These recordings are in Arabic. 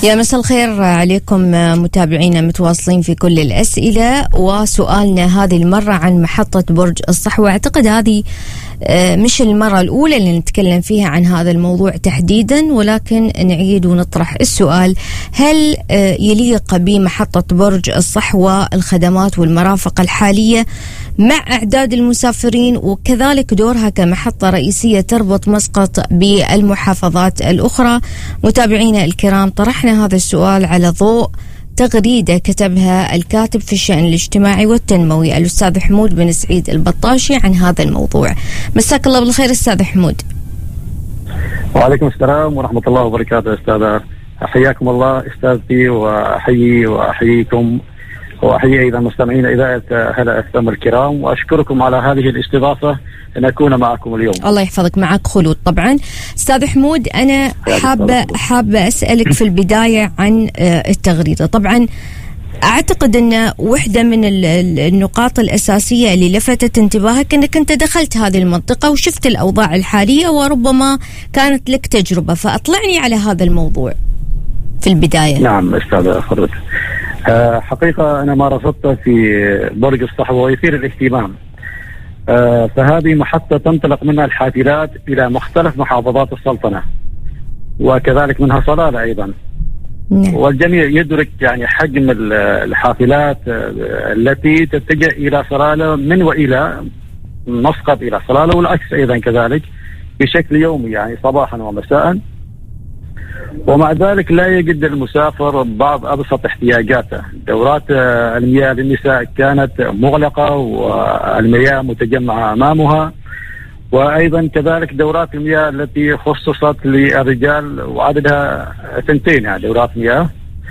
يا مساء الخير عليكم متابعينا متواصلين في كل الأسئلة، وسؤالنا هذه المرة عن محطة برج الصحوة. أعتقد هذه مش المرة الأولى اللي نتكلم فيها عن هذا الموضوع تحديدا، ولكن نعيد ونطرح السؤال: هل يليق بمحطة برج الصحوة الخدمات والمرافق الحالية مع أعداد المسافرين، وكذلك دورها كمحطة رئيسية تربط مسقط بالمحافظات الأخرى؟ متابعينا الكرام، طرحنا هذا السؤال على ضوء تغريدة كتبها الكاتب في الشأن الاجتماعي والتنموي الأستاذ حمود بن سعيد البطاشي عن هذا الموضوع. مساك الله بالخير أستاذ حمود. وعليكم السلام ورحمة الله وبركاته. أستاذة حياكم الله أستاذتي، وأحييكم وأحيي أيضا مستمعين إذاعة هلا أفهم الكرام، وأشكركم على هذه الاستضافة أن أكون معكم اليوم. الله يحفظك. معك خلود. طبعا أستاذ حمود، أنا حابة أسألك في البداية عن التغريدة. طبعا أعتقد أن واحدة من النقاط الأساسية اللي لفتت انتباهك أنك أنت دخلت هذه المنطقة وشفت الأوضاع الحالية، وربما كانت لك تجربة، فأطلعني على هذا الموضوع في البداية. نعم أستاذ خلود، حقيقة أنا ما رصدته في برج الصحوة ويثير الاهتمام. فهذه محطة تنطلق منها الحافلات إلى مختلف محافظات السلطنة، وكذلك منها صلالة أيضا. والجميع يدرك يعني حجم الحافلات التي تتجه إلى صلالة من وإلى مسقط إلى صلالة، والعكس أيضا كذلك بشكل يومي، يعني صباحا ومساء. ومع ذلك لا يجد المسافر بعض أبسط احتياجاته. دورات المياه للنساء كانت مغلقة والمياه متجمعة أمامها، وأيضا كذلك دورات المياه التي خصصت للرجال وعددها 2 يعني دورات مياه.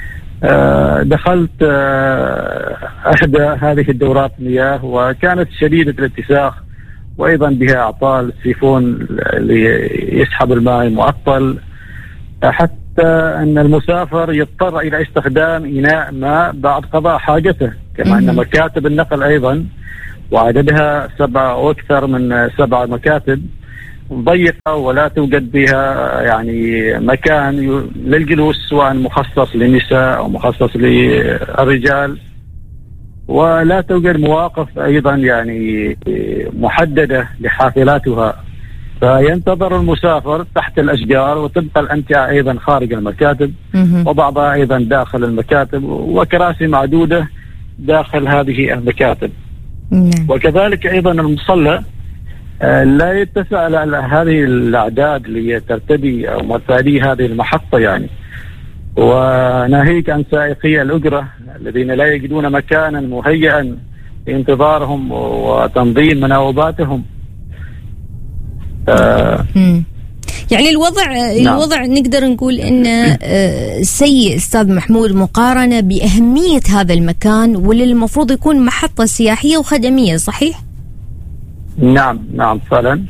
دخلت إحدى هذه الدورات المياه وكانت شديدة الاتساخ، وأيضا بها أعطال سيفون ليسحب الماء معطل، حتى أن المسافر يضطر إلى استخدام إناء ماء بعد قضاء حاجته. كما أن مكاتب النقل أيضا وعددها 7 أو أكثر من 7 مكاتب ضيقة، ولا توجد بها يعني مكان للجلوس سواء مخصص للنساء أو مخصص للرجال، ولا توجد مواقف أيضا يعني محددة لحافلاتها. فينتظر المسافر تحت الأشجار، وتبقى الأمتعة أيضا خارج المكاتب، وبعضها أيضا داخل المكاتب، وكراسي معدودة داخل هذه المكاتب. وكذلك أيضا المصلى لا يتسع على هذه الأعداد لترتدي أو مرتادي هذه المحطة يعني. وناهيك عن سائقي الأجرة الذين لا يجدون مكانا مهيئا لانتظارهم وتنظيم مناوباتهم. يعني الوضع نقدر نقول إنه سيء أستاذ محمود، مقارنة بأهمية هذا المكان واللي المفروض يكون محطة سياحية وخدمية، صحيح؟ نعم فعلا.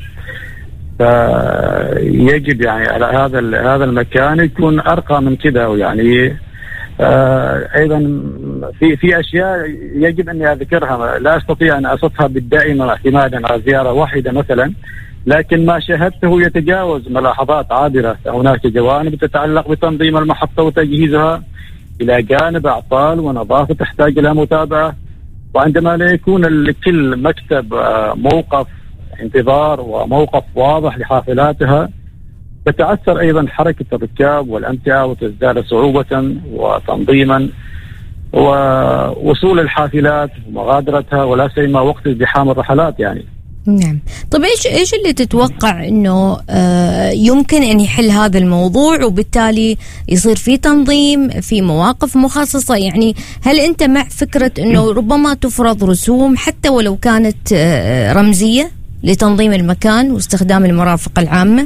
يجب يعني على هذا المكان يكون أرقى من كده. يعني أيضا في أشياء يجب أن أذكرها، لا أستطيع أن أصفها بالدائم اعتمادا على زيارة واحدة مثلا، لكن ما شاهدته يتجاوز ملاحظات عابرة. هناك جوانب تتعلق بتنظيم المحطة وتجهيزها، إلى جانب أعطال ونظافة تحتاج إلى متابعة. وعندما لا يكون لكل مكتب موقف انتظار وموقف واضح لحافلاتها، تتأثر أيضا حركة الركاب والأمتعة، وتزداد صعوبة وتنظيما ووصول الحافلات ومغادرتها، ولا سيما وقت ازدحام الرحلات يعني. نعم. طب ايش اللي تتوقع انه يمكن ان يحل هذا الموضوع، وبالتالي يصير في تنظيم في مواقف مخصصة؟ يعني هل انت مع فكرة انه ربما تفرض رسوم حتى ولو كانت رمزية لتنظيم المكان واستخدام المرافق العامة؟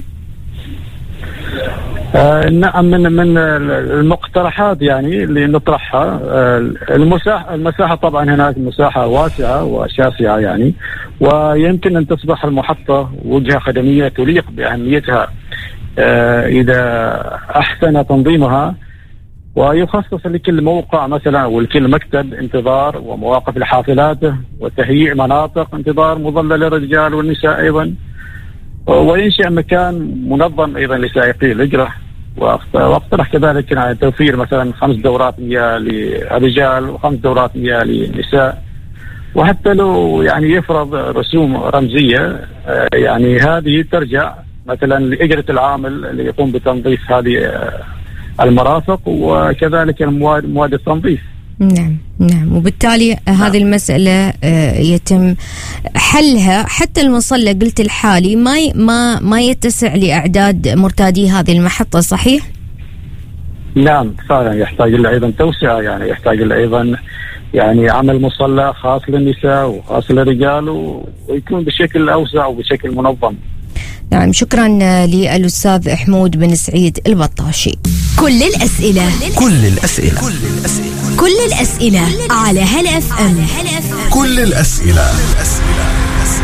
نعم، من المقترحات يعني اللي نطرحها المساحة. طبعا هناك مساحة واسعة وشاسعة يعني، ويمكن أن تصبح المحطة وجهة خدمية تليق بأهميتها إذا أحسن تنظيمها، ويخصص لكل موقع مثلا ولكل مكتب انتظار ومواقف لحافلاته، وتهيئ مناطق انتظار مظلة للرجال والنساء أيضا، وينشأ مكان منظم أيضا لسائقي الأجرة واقترح كذلك يعني توفير مثلا 5 دورات مياه للرجال و5 دورات مياه للنساء، وحتى لو يعني يفرض رسوم رمزية يعني هذه ترجع مثلا لأجرة العامل اللي يقوم بتنظيف هذه المرافق، وكذلك مواد التنظيف. نعم نعم، وبالتالي هذه المسألة يتم حلها. حتى المصلى قلت الحالي ما يتسع لأعداد مرتادي هذه المحطة، صحيح؟ نعم فعلا، يحتاج إلى أيضا توسعة، يعني يحتاج إلى أيضا يعني عمل مصلى خاص للنساء وخاص للرجال ويكون بشكل أوسع وبشكل منظم. نعم، شكرا للأستاذ حمود بن سعيد البطاشي. كل الأسئلة على هلا FM. كل الأسئلة